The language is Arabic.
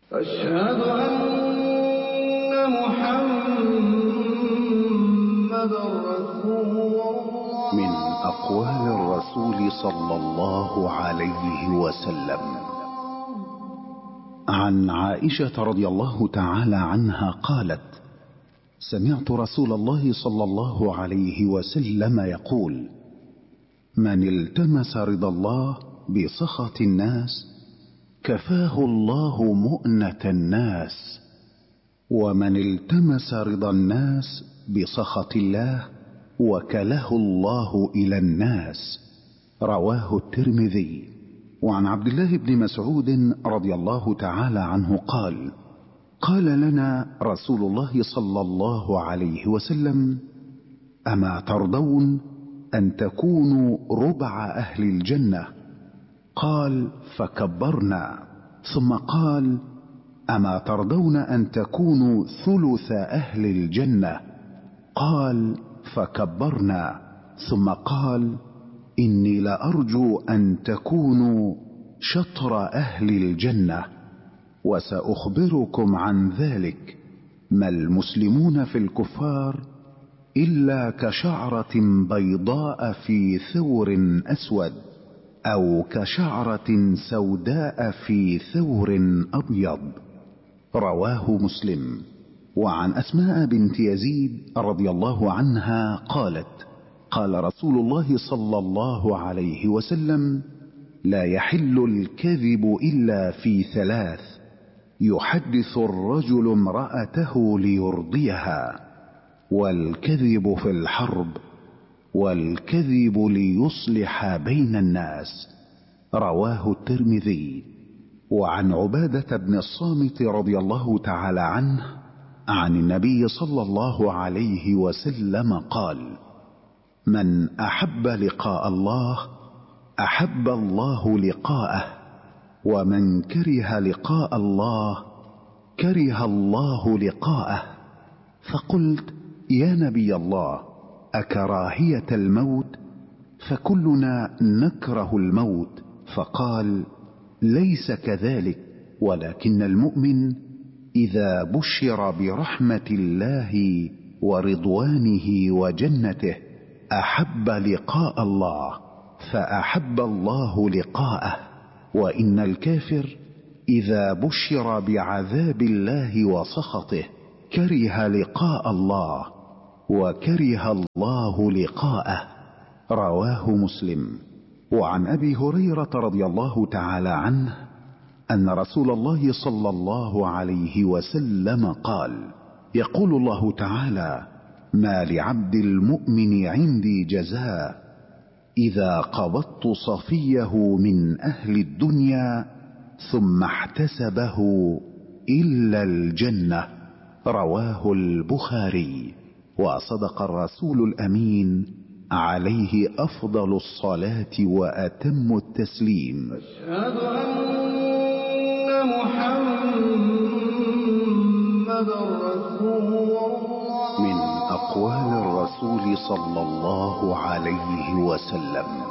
أشهد أن محمدًا رسول الله. من أقوال الرسول صلى الله عليه وسلم عن عائشة رضي الله تعالى عنها قالت: سمعت رسول الله صلى الله عليه وسلم يقول: من التمس رضا الله بسخط الناس كفاه الله مؤنة الناس، ومن التمس رضا الناس بسخط الله وكله الله إلى الناس. رواه الترمذي. وعن عبد الله بن مسعود رضي الله تعالى عنه قال: قال لنا رسول الله صلى الله عليه وسلم: أما ترضون أن تكونوا ربع أهل الجنة؟ قال: فكبرنا. ثم قال: أما ترضون أن تكونوا ثلث أهل الجنة؟ قال: فكبرنا. ثم قال: إني لأرجو أن تكونوا شطر أهل الجنة، وسأخبركم عن ذلك. ما المسلمون في الكفار إلا كشعرة بيضاء في ثور أسود، أو كشعرة سوداء في ثور أبيض. رواه مسلم. وعن أسماء بنت يزيد رضي الله عنها قالت: قال رسول الله صلى الله عليه وسلم: لا يحل الكذب إلا في ثلاث: يحدث الرجل امرأته ليرضيها، والكذب في الحرب، والكذب ليصلح بين الناس. رواه الترمذي. وعن عبادة بن الصامت رضي الله تعالى عنه عن النبي صلى الله عليه وسلم قال: من أحب لقاء الله أحب الله لقاءه، ومن كره لقاء الله كره الله لقاءه. فقلت: يا نبي الله، أكراهية الموت؟ فكلنا نكره الموت. فقال: ليس كذلك، ولكن المؤمن إذا بشر برحمة الله ورضوانه وجنته أحب لقاء الله، فأحب الله لقاءه. وإن الكافر إذا بشر بعذاب الله وسخطه كره لقاء الله، وكره الله لقاءه. رواه مسلم. وعن أبي هريرة رضي الله تعالى عنه أن رسول الله صلى الله عليه وسلم قال: يقول الله تعالى: ما لعبد المؤمن عندي جزاء إذا قبضت صفيه من أهل الدنيا ثم احتسبه إلا الجنة. رواه البخاري. وصدق الرسول الأمين عليه أفضل الصلاة وأتم التسليم. أشهد أن محمدًا رسول الله. من أقوال الرسول صلى الله عليه وسلم